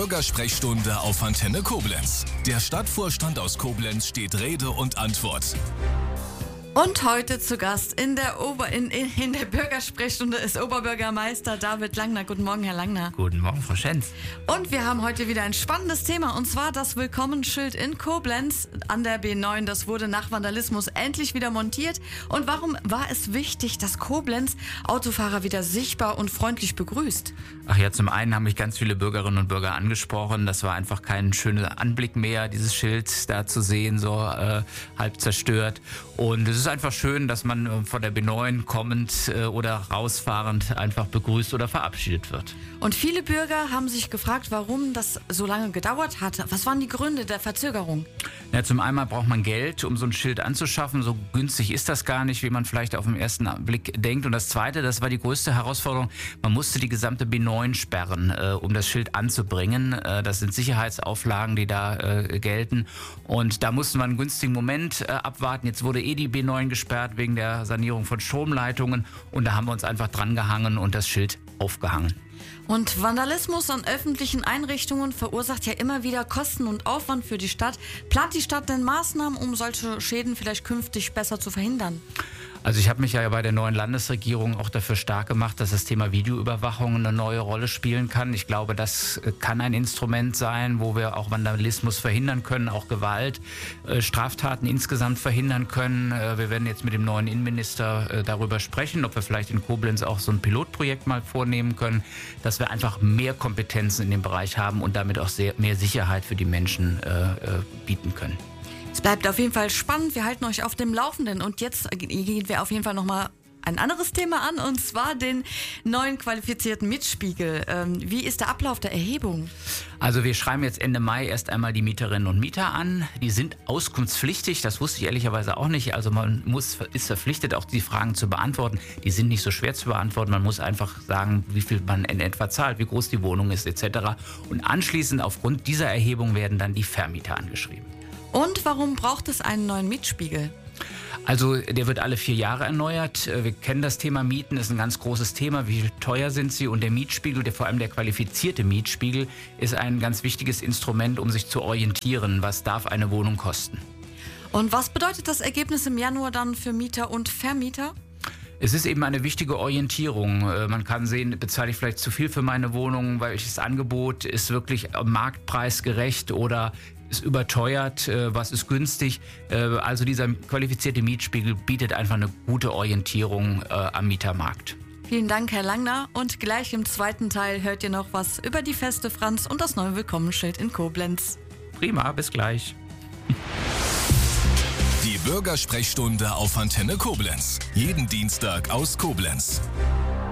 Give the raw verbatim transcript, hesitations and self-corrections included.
Bürgersprechstunde auf Antenne Koblenz. Der Stadtvorstand aus Koblenz steht Rede und Antwort. Und heute zu Gast in der, Ober in, in der Bürgersprechstunde ist Oberbürgermeister David Langner. Guten Morgen, Herr Langner. Guten Morgen, Frau Schenz. Und wir haben heute wieder ein spannendes Thema, und zwar das Willkommensschild in Koblenz an der B neun. Das wurde nach Vandalismus endlich wieder montiert. Und warum war es wichtig, dass Koblenz Autofahrer wieder sichtbar und freundlich begrüßt? Ach ja, zum einen haben mich ganz viele Bürgerinnen und Bürger angesprochen. Das war einfach kein schöner Anblick mehr, dieses Schild da zu sehen, so äh, halb zerstört. Und es ist einfach schön, dass man äh, von der B neun kommend äh, oder rausfahrend einfach begrüßt oder verabschiedet wird. Und viele Bürger haben sich gefragt, warum das so lange gedauert hat. Was waren die Gründe der Verzögerung? Ja, zum einen braucht man Geld, um so ein Schild anzuschaffen. So günstig ist das gar nicht, wie man vielleicht auf den ersten Blick denkt. Und das Zweite, das war die größte Herausforderung, man musste die gesamte B neun sperren, äh, um das Schild anzubringen. Äh, das sind Sicherheitsauflagen, die da äh, gelten. Und da mussten wir einen günstigen Moment äh, abwarten. Jetzt wurde eh die B neun gesperrt wegen der Sanierung von Stromleitungen. Und da haben wir uns einfach dran gehangen und das Schild aufgehangen. Und Vandalismus an öffentlichen Einrichtungen verursacht ja immer wieder Kosten und Aufwand für die Stadt. Plant die Stadt denn Maßnahmen, um solche Schäden vielleicht künftig besser zu verhindern? Also ich habe mich ja bei der neuen Landesregierung auch dafür stark gemacht, dass das Thema Videoüberwachung eine neue Rolle spielen kann. Ich glaube, das kann ein Instrument sein, wo wir auch Vandalismus verhindern können, auch Gewalt, äh, Straftaten insgesamt verhindern können. Äh, wir werden jetzt mit dem neuen Innenminister äh, darüber sprechen, ob wir vielleicht in Koblenz auch so ein Pilotprojekt mal vornehmen können, dass wir einfach mehr Kompetenzen in dem Bereich haben und damit auch sehr, mehr Sicherheit für die Menschen äh, äh, bieten können. Es bleibt auf jeden Fall spannend. Wir halten euch auf dem Laufenden. Und jetzt gehen wir auf jeden Fall nochmal ein anderes Thema an, und zwar den neuen qualifizierten Mietspiegel. Ähm, wie ist der Ablauf der Erhebung? Also wir schreiben jetzt Ende Mai erst einmal die Mieterinnen und Mieter an. Die sind auskunftspflichtig, das wusste ich ehrlicherweise auch nicht. Also man muss, ist verpflichtet, auch die Fragen zu beantworten. Die sind nicht so schwer zu beantworten. Man muss einfach sagen, wie viel man in etwa zahlt, wie groß die Wohnung ist et cetera. Und anschließend aufgrund dieser Erhebung werden dann die Vermieter angeschrieben. Und warum braucht es einen neuen Mietspiegel? Also der wird alle vier Jahre erneuert. Wir kennen das Thema Mieten, ist ein ganz großes Thema. Wie teuer sind sie? Und der Mietspiegel, der, vor allem der qualifizierte Mietspiegel, ist ein ganz wichtiges Instrument, um sich zu orientieren. Was darf eine Wohnung kosten? Und was bedeutet das Ergebnis im Januar dann für Mieter und Vermieter? Es ist eben eine wichtige Orientierung. Man kann sehen, bezahle ich vielleicht zu viel für meine Wohnung, welches Angebot ist wirklich marktpreisgerecht oder ist überteuert, was ist günstig. Also dieser qualifizierte Mietspiegel bietet einfach eine gute Orientierung am Mietermarkt. Vielen Dank, Herr Langner. Und gleich im zweiten Teil hört ihr noch was über die Feste Franz und das neue Willkommensschild in Koblenz. Prima, bis gleich. Die Bürgersprechstunde auf Antenne Koblenz. Jeden Dienstag aus Koblenz.